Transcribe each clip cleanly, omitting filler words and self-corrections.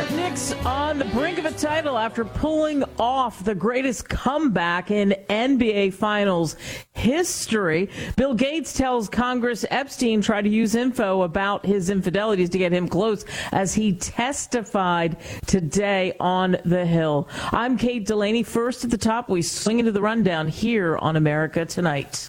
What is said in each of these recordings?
Knicks on the brink of a title after pulling off the greatest comeback in NBA Finals history. Bill Gates tells Congress Epstein tried to use info about his infidelities to get him close as he testified today on the Hill. I'm Kate Delaney. First at the top, we swing into the rundown here on America Tonight.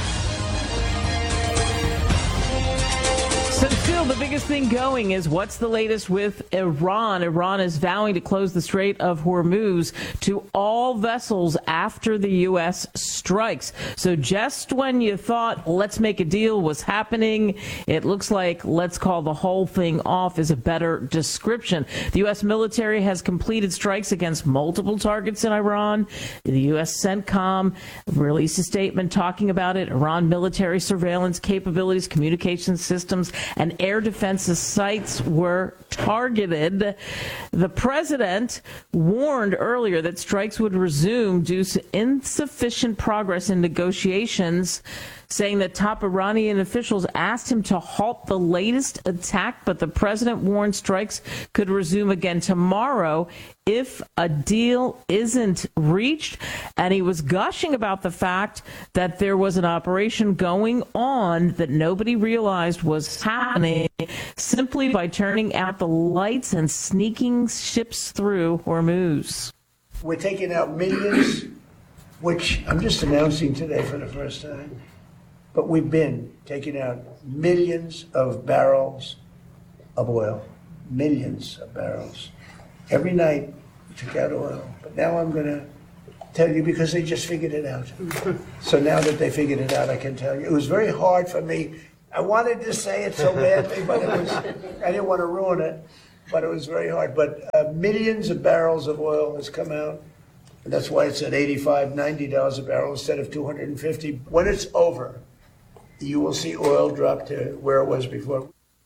So still, the biggest thing going is what's the latest with Iran. Iran is vowing to close the Strait of Hormuz to all vessels after the U.S. strikes. So just when you thought let's make a deal was happening, it looks like let's call the whole thing off is a better description. The U.S. military has completed strikes against multiple targets in Iran. The U.S. CENTCOM released a statement talking about it. Iran military surveillance capabilities, communication systems, and air defenses sites were targeted. The president warned earlier that strikes would resume due to insufficient progress in negotiations, saying that top Iranian officials asked him to halt the latest attack, but the president warned strikes could resume again tomorrow if a deal isn't reached. And he was gushing about the fact that there was an operation going on that nobody realized was happening simply by turning out the lights and sneaking ships through Hormuz. We're taking out millions, which I'm just announcing today for the first time. But we've been taking out millions of barrels of oil, millions of barrels. Every night we took out oil. But now I'm going to tell you because they just figured it out. So now that they figured it out, I can tell you. It was very hard for me. I wanted to say it so badly, but I didn't want to ruin it. But it was very hard. But millions of barrels of oil has come out. And that's why it's at $85, $90 a barrel instead of $250. When it's over, you will see oil drop to where it was before.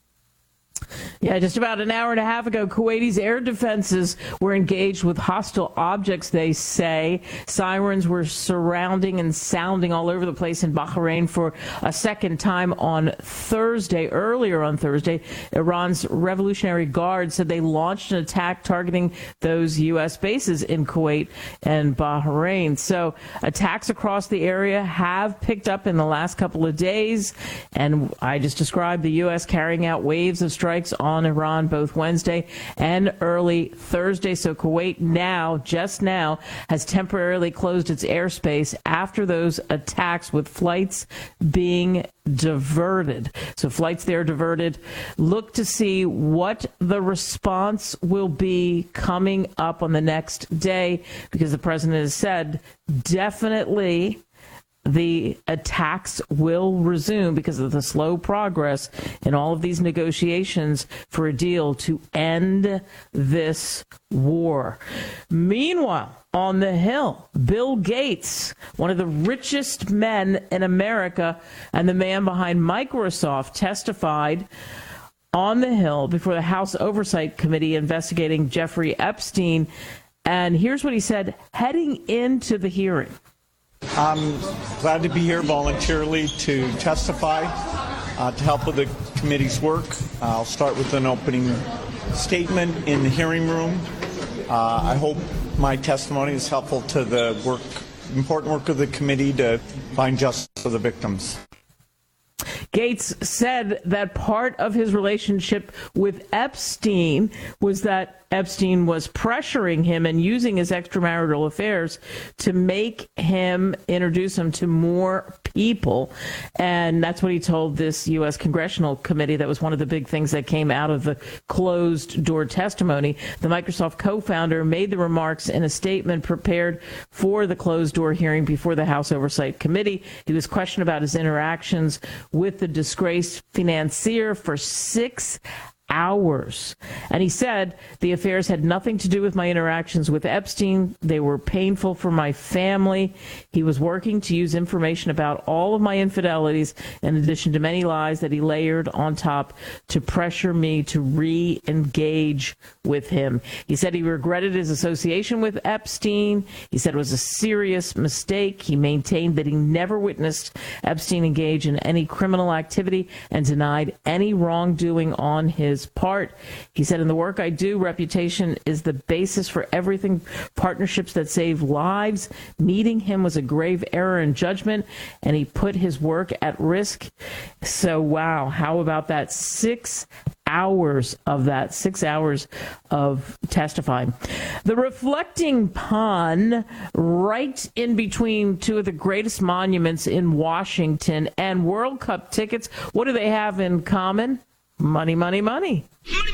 Yeah, just about an hour and a half ago, Kuwaiti's air defenses were engaged with hostile objects, they say. Sirens were surrounding and sounding all over the place in Bahrain for a second time on Thursday. Earlier on Thursday, Iran's Revolutionary Guard said they launched an attack targeting those U.S. bases in Kuwait and Bahrain. So attacks across the area have picked up in the last couple of days. And I just described the U.S. carrying out waves of strikes on Iran both Wednesday and early Thursday. So Kuwait just now, has temporarily closed its airspace after those attacks with flights being diverted. So flights there diverted. Look to see what the response will be coming up on the next day, because the president has said definitely the attacks will resume because of the slow progress in all of these negotiations for a deal to end this war. Meanwhile, on the Hill, Bill Gates, one of the richest men in America and the man behind Microsoft, testified on the Hill before the House Oversight Committee investigating Jeffrey Epstein. And here's what he said heading into the hearing. I'm glad to be here voluntarily to testify, to help with the committee's work. I'll start with an opening statement in the hearing room. I hope my testimony is helpful to the important work of the committee to find justice for the victims. Gates said that part of his relationship with Epstein was that Epstein was pressuring him and using his extramarital affairs to make him introduce him to more people. And that's what he told this U.S. Congressional Committee. That was one of the big things that came out of the closed door testimony. The Microsoft co-founder made the remarks in a statement prepared for the closed door hearing before the House Oversight Committee. He was questioned about his interactions with the disgraced financier for 6 hours. And he said, the affairs had nothing to do with my interactions with Epstein. They were painful for my family. He was working to use information about all of my infidelities, in addition to many lies that he layered on top to pressure me to re-engage with him. He said he regretted his association with Epstein. He said it was a serious mistake. He maintained that he never witnessed Epstein engage in any criminal activity and denied any wrongdoing on his this part. He said, in the work I do, reputation is the basis for everything. Partnerships that save lives. Meeting him was a grave error in judgment, and he put his work at risk. So, wow, how about that? 6 hours of that, 6 hours of testifying. The reflecting pond right in between two of the greatest monuments in Washington and World Cup tickets. What do they have in common? Money, money, money.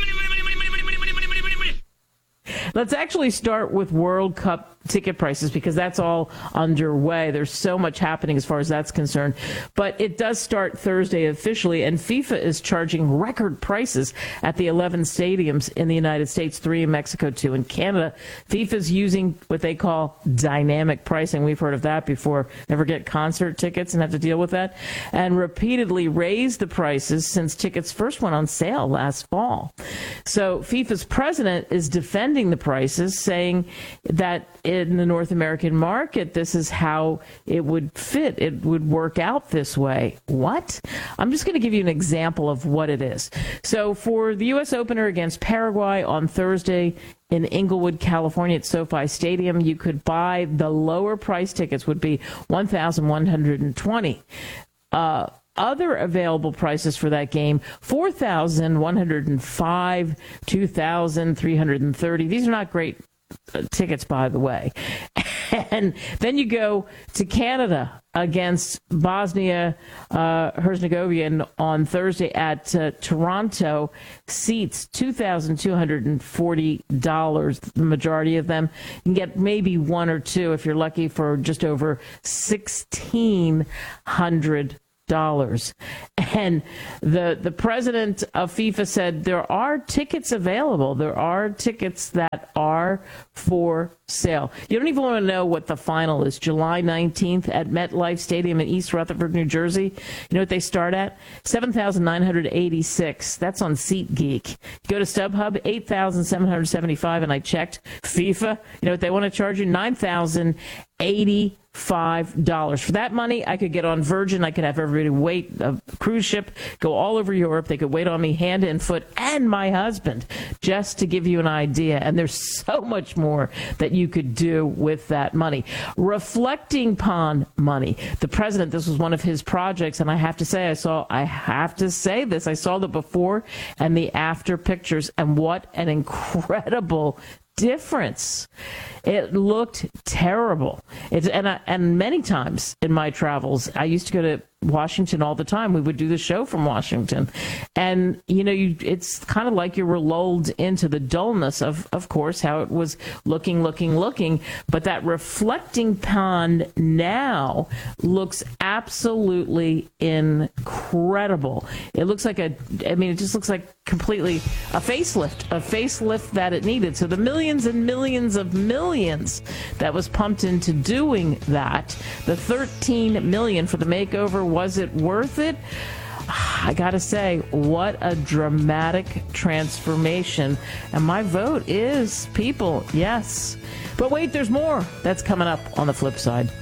Let's actually start with World Cup ticket prices because that's all underway. There's so much happening as far as that's concerned. But it does start Thursday officially, and FIFA is charging record prices at the 11 stadiums in the United States, 3 in Mexico, 2 in Canada. FIFA's using what they call dynamic pricing. We've heard of that before. Never get concert tickets and have to deal with that. And repeatedly raised the prices since tickets first went on sale last fall. So FIFA's president is defending the prices, saying that in the North American market, this is how it would fit. It would work out this way. What? I'm just going to give you an example of what it is. So for the U.S. opener against Paraguay on Thursday in Inglewood, California at SoFi Stadium, you could buy the lower price tickets would be $1,120. Other available prices for that game, $4,105, $2,330. These are not great tickets, by the way. And then you go to Canada against Bosnia Herzegovina on Thursday at Toronto. Seats, $2,240. The majority of them. You can get maybe one or two if you're lucky for just over $1,600. And the president of FIFA said there are tickets available. There are tickets that are for sale. You don't even want to know what the final is. July 19th at MetLife Stadium in East Rutherford, New Jersey. You know what they start at? $7,986. That's on SeatGeek. You go to StubHub, $8,775. And I checked FIFA. You know what they want to charge you? $9,085. For that money, I could get on Virgin. I could have everybody wait a cruise ship, go all over Europe. They could wait on me hand and foot and my husband, just to give you an idea. And there's so much more that you could do with that money. Reflecting pond money. The president, this was one of his projects, and I have to say this, I saw the before and the after pictures, and what an incredible difference. It looked terrible. And many times in my travels, I used to go to Washington all the time. We would do the show from Washington. And, it's kind of like you were lulled into the dullness of course, how it was looking. But that reflecting pond now looks absolutely incredible. It looks like it just looks like completely a facelift that it needed. So the millions and millions of millions that was pumped into doing that, the $13 million for the makeover, was it worth it? I gotta say, what a dramatic transformation. And my vote is people, yes. But wait, there's more. That's coming up on the flip side.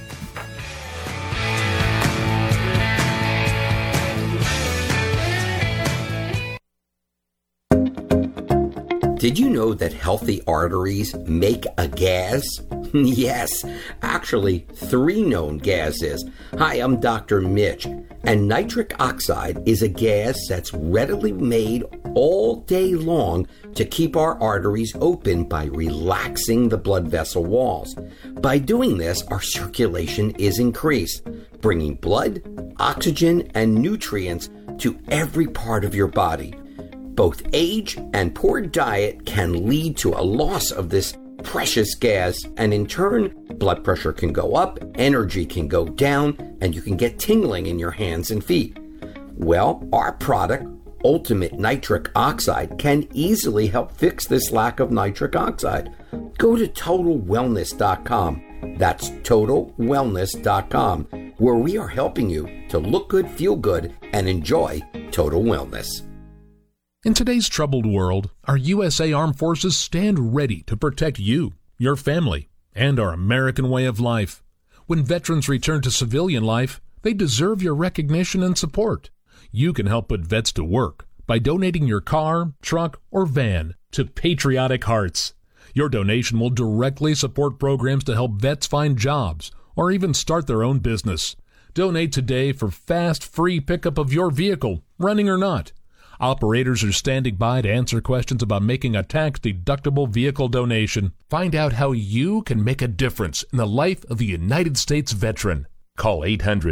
Did you know that healthy arteries make a gas? Yes, actually 3 known gases. Hi, I'm Dr. Mitch, and nitric oxide is a gas that's readily made all day long to keep our arteries open by relaxing the blood vessel walls. By doing this, our circulation is increased, bringing blood, oxygen, and nutrients to every part of your body. Both age and poor diet can lead to a loss of this precious gas, and in turn, blood pressure can go up, energy can go down, and you can get tingling in your hands and feet. Well, our product, Ultimate Nitric Oxide, can easily help fix this lack of nitric oxide. Go to TotalWellness.com. That's TotalWellness.com, where we are helping you to look good, feel good, and enjoy total wellness. In today's troubled world, our USA Armed Forces stand ready to protect you, your family, and our American way of life. When veterans return to civilian life, they deserve your recognition and support. You can help put vets to work by donating your car, truck, or van to Patriotic Hearts. Your donation will directly support programs to help vets find jobs or even start their own business. Donate today for fast, free pickup of your vehicle, running or not. Operators are standing by to answer questions about making a tax-deductible vehicle donation. Find out how you can make a difference in the life of a United States veteran. Call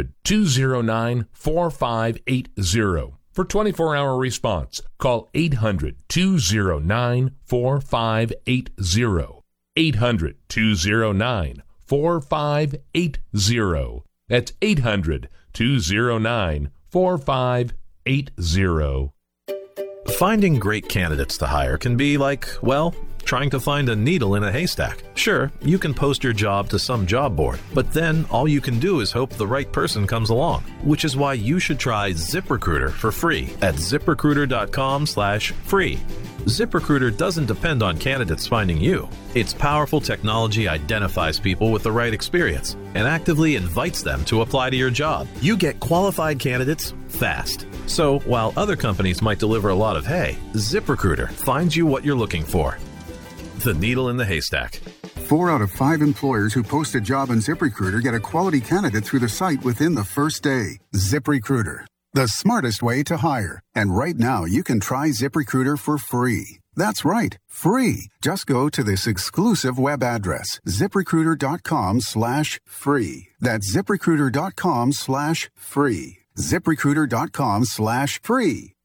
800-209-4580 for 24-hour response. Call 800-209-4580. 800-209-4580. That's 800-209-4580. Finding great candidates to hire can be like, well, trying to find a needle in a haystack. Sure, you can post your job to some job board, but then all you can do is hope the right person comes along, which is why you should try ZipRecruiter for free at ZipRecruiter.com/free. ZipRecruiter doesn't depend on candidates finding you. Its powerful technology identifies people with the right experience and actively invites them to apply to your job. You get qualified candidates fast. So while other companies might deliver a lot of hay, ZipRecruiter finds you what you're looking for. The needle in the haystack. 4 out of 5 employers who post a job on ZipRecruiter get a quality candidate through the site within the first day. ZipRecruiter, the smartest way to hire. And right now, you can try ZipRecruiter for free. That's right, free. Just go to this exclusive web address, ZipRecruiter.com/free. That's ZipRecruiter.com/free. ZipRecruiter.com/free.